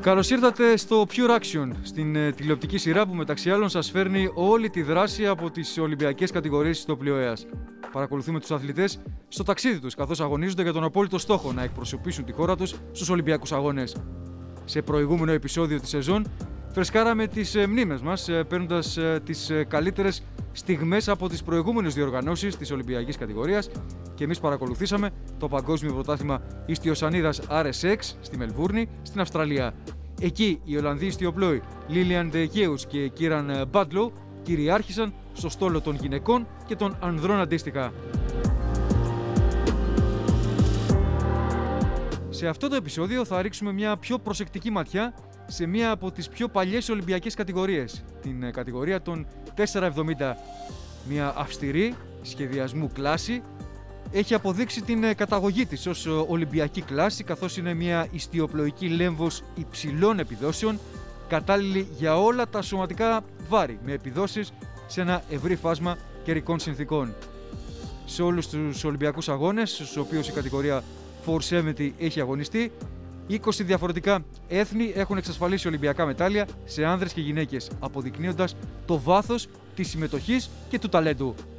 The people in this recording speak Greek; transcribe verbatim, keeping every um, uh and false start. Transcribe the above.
Καλώς ήρθατε στο Pure Action, στην ε, τηλεοπτική σειρά που μεταξύ άλλων σας φέρνει όλη τη δράση από τις Ολυμπιακές κατηγορίες της Τοπλιοέας. Παρακολουθούμε τους αθλητές στο ταξίδι τους, καθώς αγωνίζονται για τον απόλυτο στόχο να εκπροσωπήσουν τη χώρα τους στους Ολυμπιακούς Αγώνες. Σε προηγούμενο επεισόδιο της σεζόν, φρεσκάραμε τις ε, μνήμες μας, ε, παίρνοντας ε, τις ε, καλύτερες στιγμές από τις προηγούμενες διοργανώσεις της Ολυμπιακής κατηγορίας και εμείς παρακολουθήσαμε το Παγκόσμιο Πρωτάθλημα Ιστιοσανίδας αρ ες εξ στη Μελβούρνη, στην Αυστραλία. Εκεί οι Ολλανδοί ιστιοπλόοι Λίλιαν Ντε Γέους και Κίραν Μπάντλοου κυριάρχησαν στο στόλο των γυναικών και των ανδρών αντίστοιχα. Σε αυτό το επεισόδιο θα ρίξουμε μια πιο προσεκτική ματιά σε μια από τις πιο παλιές Ολυμπιακές κατηγορίες, την κατηγορία των τετρακόσια εβδομήντα. Μια αυστηρή σχεδιασμού κλάση έχει αποδείξει την καταγωγή της ως Ολυμπιακή κλάση, καθώς είναι μια ιστιοπλοϊκή λέμβος υψηλών επιδόσεων, κατάλληλη για όλα τα σωματικά βάρη, με επιδόσεις σε ένα ευρύ φάσμα καιρικών συνθήκων. Σε όλους τους Ολυμπιακούς Αγώνες, στους οποίους η κατηγορία τετρακόσια εβδομήντα έχει αγωνιστεί, είκοσι διαφορετικά έθνη έχουν εξασφαλίσει Ολυμπιακά μετάλλια σε άνδρες και γυναίκες, αποδεικνύοντας το βάθος της συμμετοχής και του ταλέντου.